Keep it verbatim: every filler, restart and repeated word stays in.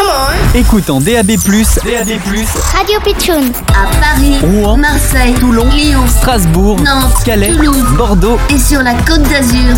Écoute en D A B plus, D A B plus, Radio Pitchoun. À Paris, Rouen, Marseille, Toulon, Lyon, Strasbourg, Nantes, Calais, Toulouse, Bordeaux et sur la Côte d'Azur,